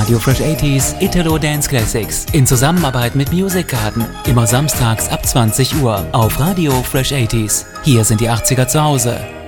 Radio Fresh 80s Italo Dance Classics in Zusammenarbeit mit Music Garden. Immer samstags ab 20 Uhr auf Radio Fresh 80s. Hier sind die 80er zu Hause.